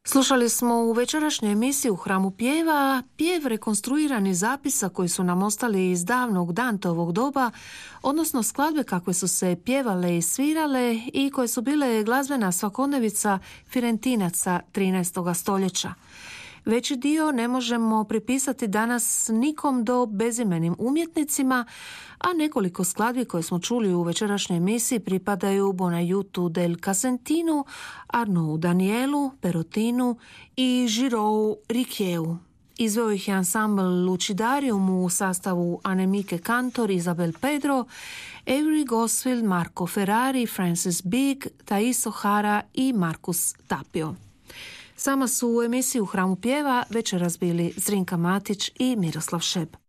Slušali smo u večerašnjoj emisiji u Hramu pjeva pjev rekonstruiranih zapisa koji su nam ostali iz davnog Danteovog doba, odnosno skladbe kakve su se pjevale i svirale i koje su bile glazbena svakodnevica Firentinaca 13. stoljeća. Veći dio ne možemo pripisati danas nikom do bezimenim umjetnicima, a nekoliko skladbi koje smo čuli u večerašnjoj emisiji pripadaju Bonajutu del Casentinu, Arnaud Danielu, Perotinu i Giraud Riquieu. Izveo ih je ansambl Lucidarium u sastavu Anemike Kantor, Isabel Pedro, Avery Gosfield, Marco Ferrari, Francis Big, Thais O'Hara i Marcus Tapio. Sama su u emisiji u Hramu pjeva večeras bili Zrinka Matić i Miroslav Šeb.